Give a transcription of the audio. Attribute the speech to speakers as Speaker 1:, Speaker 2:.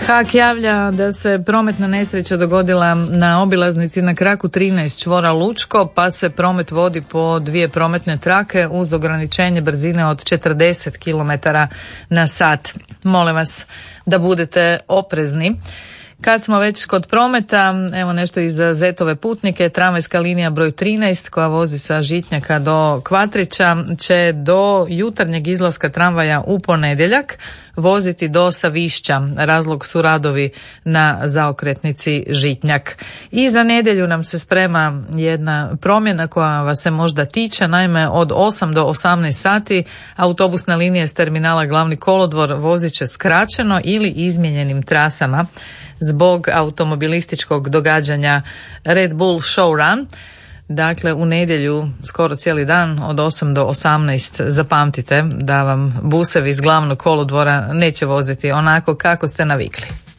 Speaker 1: HAK javlja da se prometna nesreća dogodila na obilaznici na kraku 13 čvora Lučko, pa se promet vodi po dvije prometne trake uz ograničenje brzine od 40 km na sat. Molim vas da budete oprezni. Kad smo već kod prometa, evo nešto i za Zetove putnike. Tramvajska linija broj 13 koja vozi sa Žitnjaka do Kvatrića će do jutarnjeg izlaska tramvaja u ponedjeljak voziti do Savišća. Razlog su radovi na zaokretnici Žitnjak. I za nedjelju nam se sprema jedna promjena koja vas se možda tiče. Naime, od 8 do 18 sati autobusne linije s terminala Glavni kolodvor vozit će skraćeno ili izmijenjenim trasama zbog automobilističkog događanja Red Bull Show Run. Dakle, u nedjelju skoro cijeli dan od 8 do 18 zapamtite da vam busevi iz Glavnog kolodvora neće voziti onako kako ste navikli.